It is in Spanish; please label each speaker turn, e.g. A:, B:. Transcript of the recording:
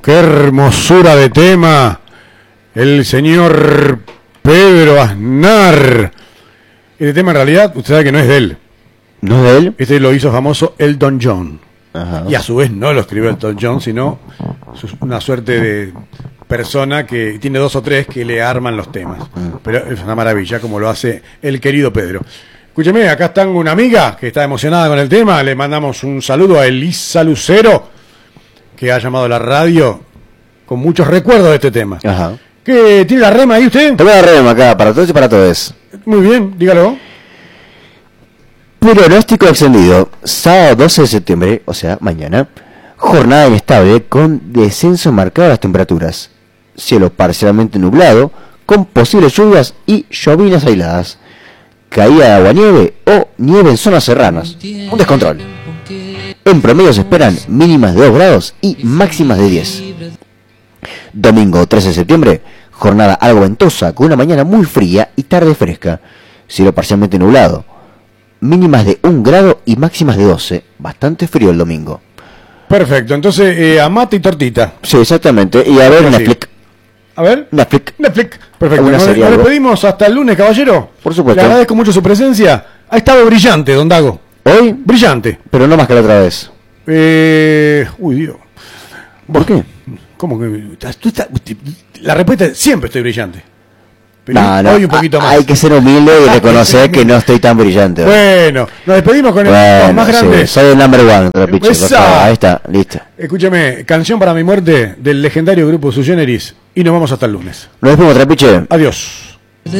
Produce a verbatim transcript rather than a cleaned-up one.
A: qué hermosura de tema. El señor Pedro Aznar. Este tema en realidad, usted sabe que no es de él.
B: ¿No es de él?
A: Este lo hizo famoso Elton John.
B: Ajá.
A: Y a su vez no lo escribió Elton John, sino una suerte de persona que tiene dos o tres que le arman los temas. Pero es una maravilla como lo hace el querido Pedro. Escúcheme, acá está una amiga que está emocionada con el tema. Le mandamos un saludo a Elisa Lucero, que ha llamado a la radio con muchos recuerdos de este tema.
B: Ajá.
A: ¿Qué tiene la rema ahí usted?
B: Tengo la rema acá, para todos y para todos.
A: Muy bien, dígalo.
B: Pronóstico extendido. Sábado doce de septiembre, o sea, mañana. Jornada inestable con descenso marcado de las temperaturas. Cielo parcialmente nublado, con posibles lluvias y llovinas aisladas. Caída de agua-nieve o nieve en zonas serranas. Un descontrol. En promedio se esperan mínimas de dos grados y máximas de diez. Domingo trece de septiembre, jornada algo ventosa con una mañana muy fría y tarde fresca. Cielo parcialmente nublado. Mínimas de un grado y máximas de doce. Bastante frío el domingo.
A: Perfecto, entonces eh, a mate y tortita.
B: Sí, exactamente. Y a ver
A: Sí.
B: Netflix.
A: A ver.
B: Netflix.
A: Netflix. Perfecto.
B: ¿Alguna
A: Nos,
B: serie,
A: nos
B: algo?
A: despedimos hasta el lunes, caballero.
B: Por supuesto.
A: Le agradezco mucho su presencia. Ha estado brillante, don Dago.
B: Hoy,
A: Brillante.
B: pero no más que la otra vez.
A: Eh, uy, Dios.
B: ¿Por qué?
A: ¿Cómo que? Tú estás- la respuesta es siempre estoy brillante. Pero
B: No, no,
A: hoy un poquito
B: a-
A: más.
B: hay que ser humilde y reconocer que no estoy tan brillante. hoy.
A: Bueno, nos despedimos con el
B: Bueno,
A: los más
B: sí,
A: grandes.
B: soy el number one, Trapiche,
A: Esa.
B: por favor. Ahí está, listo.
A: Escúchame, canción para mi muerte del legendario grupo Sui Generis. Y nos vamos hasta el lunes.
B: Nos despedimos, Trapiche.
A: Adiós.